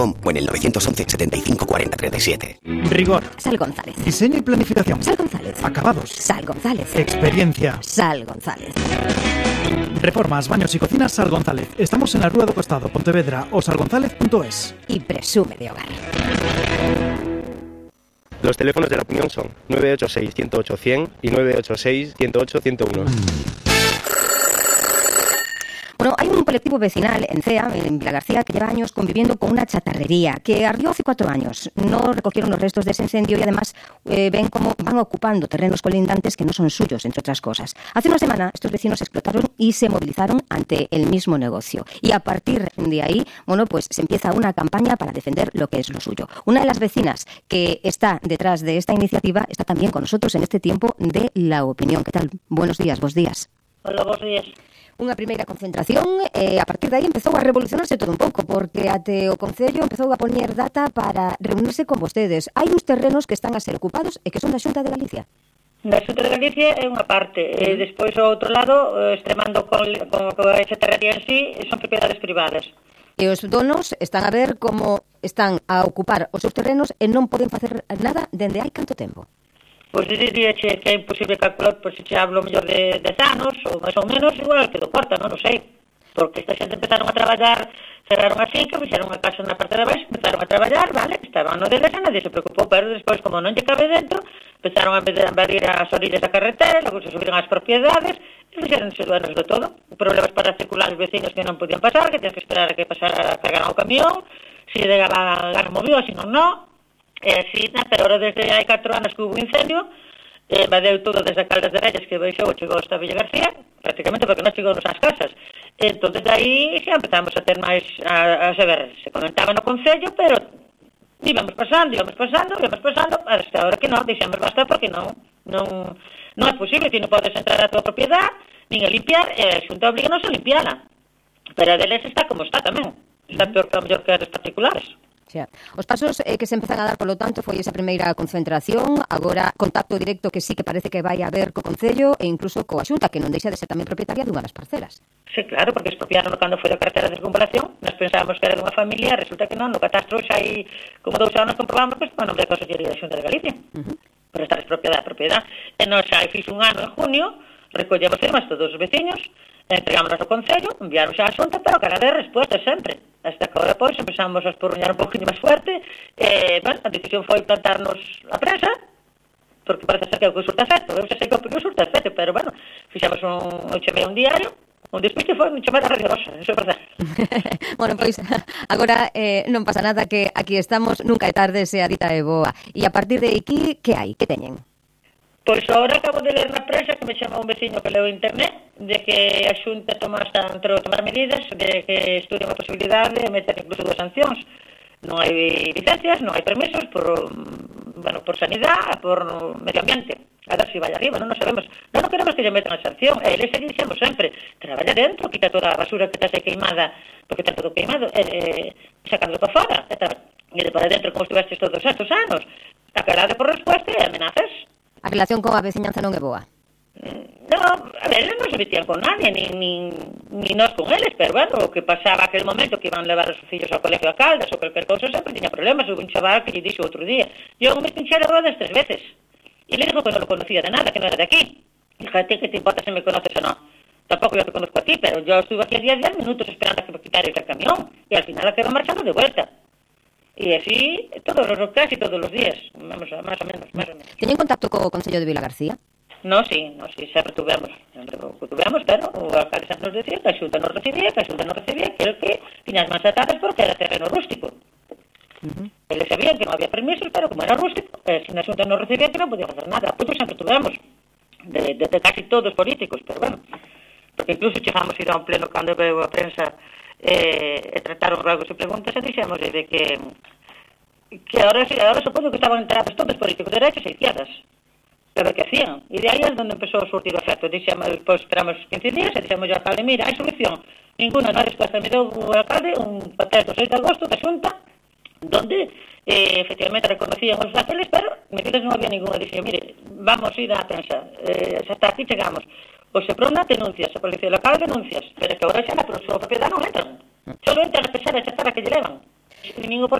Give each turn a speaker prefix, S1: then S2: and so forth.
S1: o en el 911 75 40 37.
S2: Rigor.
S3: Sal González.
S2: Diseño y planificación.
S3: Sal González.
S2: Acabados.
S3: Sal González.
S2: Experiencia.
S3: Sal González.
S2: Reformas, baños y cocinas Sal González. Estamos en la Rúa do Costado, Pontevedra o salgonzalez.es.
S3: Y presume de hogar.
S4: Los teléfonos de la opinión son 986 108 100 y 986 108 101.
S3: Bueno, hay un colectivo vecinal en CEA, en Vilagarcía, que lleva años conviviendo con una chatarrería que ardió hace 4 años. No recogieron los restos de ese incendio y además ven cómo van ocupando terrenos colindantes que no son suyos, entre otras cosas. Hace una semana estos vecinos explotaron y se movilizaron ante el mismo negocio. Y a partir de ahí, bueno, pues se empieza una campaña para defender lo que es lo suyo. Una de las vecinas que está detrás de esta iniciativa está también con nosotros en este tiempo de La Opinión. ¿Qué tal? Buenos días, bos días.
S5: Hola, bos días.
S3: Unha primeira concentración, a partir de aí empezou a revolucionarse todo un pouco, porque até o Concello empezou a poñer data para reunirse con vostedes. Hai uns terrenos que están a ser ocupados e que son da Xunta de Galicia.
S5: Da Xunta de Galicia é unha parte, despois ao outro lado, extremando con a chatarrería en sí, son propiedades privadas.
S3: E os donos están a ver como están a ocupar os seus terrenos e non poden facer nada dende hai canto tempo.
S5: Pois diría que é imposible calcular, pois se che hablo mellor de 10 anos, ou máis ou menos, igual quedou corta, non sei. Porque esta xente empezaron a traballar, cerraron a finca, fixeron unha casa na parte de baixo, empezaron a traballar, vale, estaban no deles, nadie se preocupou, pero despois, como non lle cabe dentro, empezaron a invadir as orillas da carretera, logo se subiron as propiedades, e fixeronse dueños de todo. Problemas para circular os vecinos que non podían pasar, que tenían que esperar a que pasara, a cargar ao camión, se llegaba a movió, se non. Sí, pero ahora desde hai 4 anos que hubo incendio, invadeu todo desde Caldas de Reyes que baixou, chegou hasta Villa García, prácticamente porque non chegou ás casas. Entón, aí xa empezamos a ter máis, a saber, se comentaba no Concello, pero íbamos pasando, hasta ahora que non, deixamos basta porque non é posible, ti non podes entrar a tua propiedade, nin a limpiar, e a Xunta obliga-nos a limpiala. Pero a deles está como está tamén, está peor que a mellor que as particulares.
S3: Xa. Os pasos que se empezan a dar, polo tanto, foi esa primeira concentración, agora contacto directo que sí que parece que vai haber co Concello e incluso coa Xunta, que non deixa de ser tamén propietaria dunha das parcelas.
S5: Sí, claro, porque expropiaron cando foi a cartera de circunvalación, nós pensábamos que era dunha familia, resulta que non, no catastro xa hai como 2 anos comprobamos que está o nombre da Consellería da Xunta de Galicia, por estar expropiada a propiedade. E nós xa fixo un ano en junio, recollemos firmas todos os veciños, entregámonos ao Concello, enviaron xa a Xunta, pero cara de resposta sempre. Hasta que ahora, pois, empezamos a esporruñar un poquinho máis fuerte, bueno, a decisión foi plantarnos a presa, porque parece ser que é o que surta efecto, eu sei que é o que surta efecto, pero, bueno, fixamos un diario, un despiste foi un chamar a Radio Rosa, eso é verdade.
S3: Bueno, pois, agora non pasa nada, que aquí estamos, nunca é tarde, se a dita é boa. E a partir de aquí, que hai? Que teñen?
S5: Pois agora acabo de ler na prensa que me chama un veciño que leu internet de que a Xunta entrou a tomar medidas de que estudia a posibilidade de meter incluso 2 sancións. Non hai licencias, non hai permisos por sanidade, por medio ambiente. A ver se vai arriba, non sabemos. Non queremos que lle metan a sanción. Eles dixemos sempre, traballa dentro, quita toda a basura que está queimada, porque está todo queimado, sacando para fora. E de para dentro, como estivestes todos estes anos. Aclarade por resposta e amenazas.
S3: A relación con a veciñanza non é boa?
S5: Non, a ver, eles non se metían con nadie, ni nós con eles, pero bueno, o que pasaba aquel momento que iban levar os fillos ao colegio a Caldas ou calquer cousa, sempre tiña problemas. Hubo un chaval que lle dixo outro día, eu me pinché de rodas 3 veces, e le digo que non lo conocía de nada, que non era de aquí. Fíjate que te importa se me conoces ou non. Tampouco yo te conozco a ti, pero yo estuve aquí a 10 minutos esperando a que me quitarais el camión, e al final acabé marchando de vuelta. E así, casi todos os días, vamos, máis ou menos.
S3: Teñen contacto co Concello de Vilagarcía?
S5: No, sí, sempre tuvemos, pero o alcalde sempre nos decía que a Xunta non recibía, que el que tiña as mans atadas porque era terreno rústico. Eles sabían que non había permisos, pero como era rústico, se a Xunta non recibía, que non podía facer nada. Pois sempre tuvemos, de casi todos políticos, pero bueno, porque incluso chegamos a ir a un pleno cando veo a prensa e trataron ruegos e preguntas e dixemos de que ahora supoño que estaban enterados todos políticos de derechas e izquierdas, pero que hacían, e de aí é onde empezou a surtir o efecto. Despois esperamos 15 días e dixemos ao alcalde, mira, hai solución ninguna, non hai resposta. Me deu o alcalde un papel do 6 de agosto da Xunta donde efectivamente reconocían os daqueles, pero medidas non había ninguna. Dixen, mire, vamos ir á prensa, hasta aquí chegamos. O Seprona denuncias, a Policía Local denuncias, pero que agora xa na súa propiedade non entran. Só entran a pesar de chatarra que lle levan. Escribín